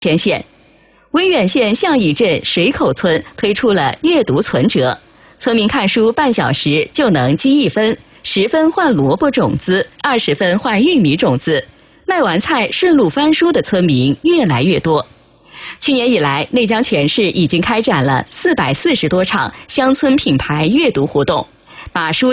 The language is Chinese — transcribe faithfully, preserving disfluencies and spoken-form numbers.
全县，威远县象乙镇水口村推出了阅读存折，村民看书半小时就能积一分，十分换萝卜种子，二十分换玉米种子。卖完菜顺路翻书的村民越来越多。去年以来，内江全市已经开展了四百四十多场乡村品牌阅读活动，把书